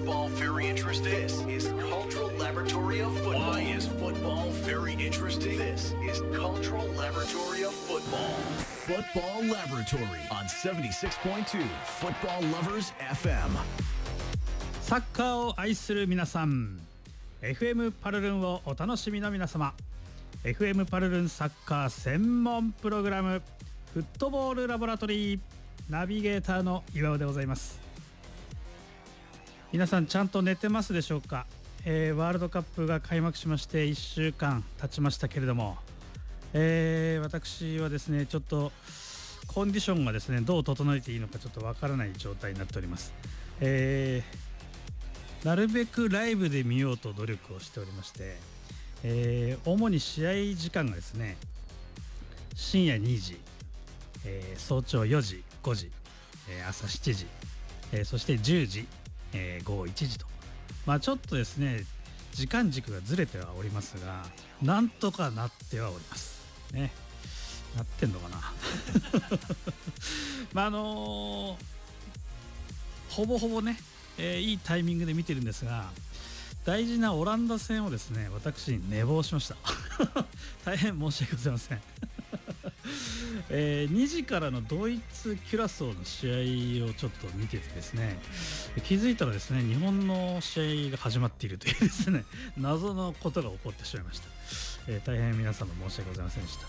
football very interesting? This is Cultural Laboratory of Football. Why is football very interesting? This is Cultural Laboratory of Football. Football Laboratory on 76.2 Football Lovers FM. サッカーを愛する皆さん、 FM パルルンをお楽しみの皆様、 FM パルルンサッカー専門プログラムフットボールラボラトリーナビゲーターの岩尾でございます。皆さんちゃんと寝てますでしょうか。ワールドカップが開幕しまして1週間経ちましたけれども、私はですねちょっとコンディションがですねどう整えていいのかちょっとわからない状態になっております。なるべくライブで見ようと努力をしておりまして、主に試合時間がですね深夜2時、早朝4時5時、朝7時、そして10時、午後1時と、ちょっとですね時間軸がずれてはおりますが、なんとかなってはおりますね。なってんのかなほぼほぼね、いいタイミングで見てるんですが、大事なオランダ戦をですね私寝坊しました大変申し訳ございません2時からのドイツキュラソーの試合をちょっと見ててですね、気づいたらですね日本の試合が始まっているというですね謎のことが起こってしまいました。大変皆様申し訳ございませんでした。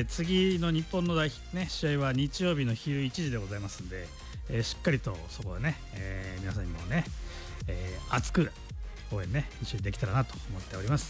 次の日本の試合は日曜日の昼1時でございますんで、しっかりとそこはね、皆さんにもね、熱く応援ね一緒にできたらなと思っております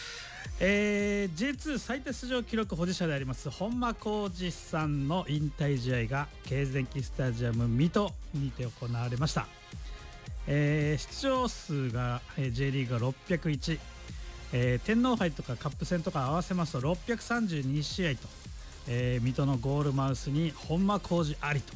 。J2 最多出場記録保持者であります本間幸司さんの引退試合が京前期スタジアム水戸にて行われました。出場数が J リーグが601、天皇杯とかカップ戦とか合わせますと632試合と、水戸のゴールマウスに本間幸司ありと